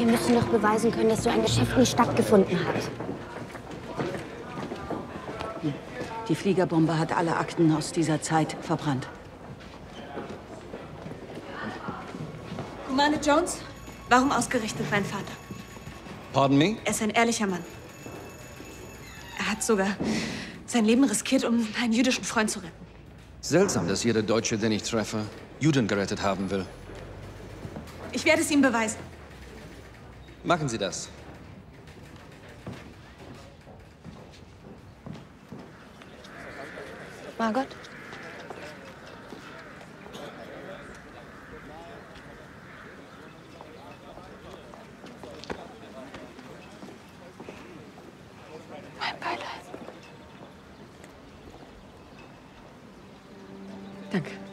Wir müssen noch beweisen können, dass so ein Geschäft nie stattgefunden hat. Die Fliegerbombe hat alle Akten aus dieser Zeit verbrannt. Commander Jones, warum ausgerechnet mein Vater? Pardon me? Er ist ein ehrlicher Mann. Er hat sogar sein Leben riskiert, um einen jüdischen Freund zu retten. Seltsam, dass jeder Deutsche, den ich treffe, Juden gerettet haben will. Ich werde es ihm beweisen. Machen Sie das. Margot? Mein Beileid. Danke.